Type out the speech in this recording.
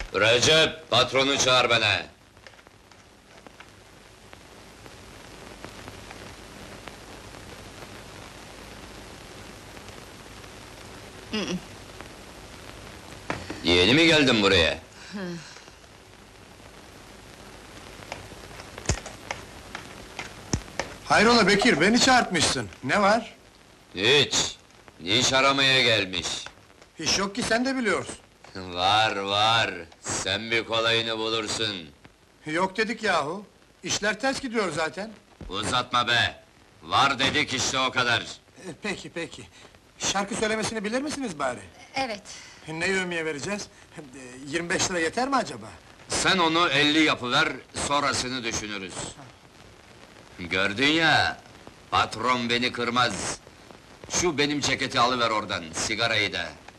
Recep, patronu çağır bana. Yeni mi geldin buraya? Hayrola Bekir, beni çağırtmışsın. Ne var? Hiç. İş aramaya gelmiş. İş yok ki, sen de biliyorsun. Var. Sen bir kolayını bulursun. Yok dedik yahu. İşler ters gidiyor zaten. Uzatma be! Var dedik işte o kadar. Peki. Şarkı söylemesini bilir misiniz bari? Evet. Ne yevmiye vereceğiz? 25 lira yeter mi acaba? Sen onu 50 yapıver, sonrasını düşünürüz. Gördün ya, patron beni kırmaz. Şu benim ceketi alıver oradan, sigarayı da.